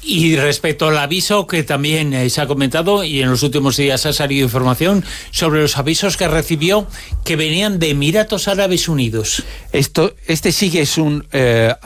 Y respecto al aviso que también se ha comentado, y en los últimos días ha salido información sobre los avisos que recibió que venían de Emiratos Árabes Unidos. Este sí que es un